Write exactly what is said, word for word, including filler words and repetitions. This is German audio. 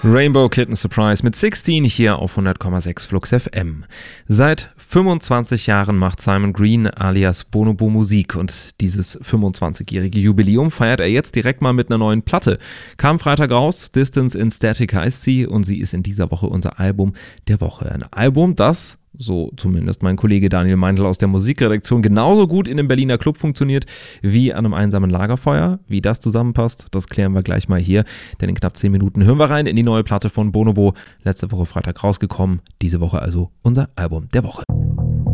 Rainbow Kitten Surprise mit sechzehn hier auf hundert Komma sechs Flux F M. Seit fünfundzwanzig Jahren macht Simon Green alias Bonobo Musik und dieses fünfundzwanzigjährige Jubiläum feiert er jetzt direkt mal mit einer neuen Platte. Kam Freitag raus, Distance in Static heißt sie und sie ist in dieser Woche unser Album der Woche. Ein Album, das, so zumindest mein Kollege Daniel Meindl aus der Musikredaktion, genauso gut in einem Berliner Club funktioniert wie an einem einsamen Lagerfeuer. Wie das zusammenpasst, das klären wir gleich mal hier, denn in knapp zehn Minuten hören wir rein in die neue Platte von Bonobo, letzte Woche Freitag rausgekommen, diese Woche also unser Album der Woche.